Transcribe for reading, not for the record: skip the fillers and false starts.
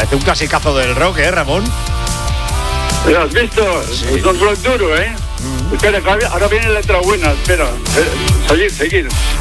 Parece un clasicazo del rock, Ramón. ¿Lo has visto? Sí. Es un rock duro, ¿eh? Espera, ahora viene la letra buena, espera. Seguir.